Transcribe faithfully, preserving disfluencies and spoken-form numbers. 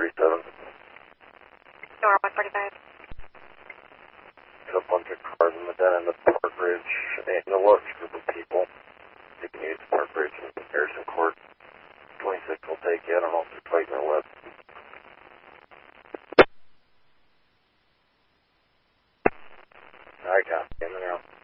thirty-seven. Door one forty-five. There's a bunch of cars in the dead end of Park Ridge, and a large group of people. You can use Park Ridge and Harrison Court. twenty-six will take you. I don't know if they're fighting or what. I got you in and out.